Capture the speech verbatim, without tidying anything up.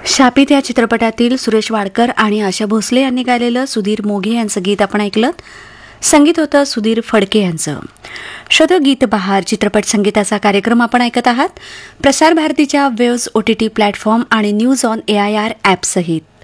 शापित या चित्रपटातील सुरेश वाडकर आणि आशा भोसले यांनी गायलेलं सुधीर मोघे यांचं गीत आपण ऐकलं. संगीत होतं सुधीर फडके यांचं. शोध गीत बहार चित्रपट संगीताचा कार्यक्रम आपण ऐकत आहात प्रसार भारतीच्या वेव्ज ओटीटी प्लॅटफॉर्म आणि news on A I R ॲपसहित.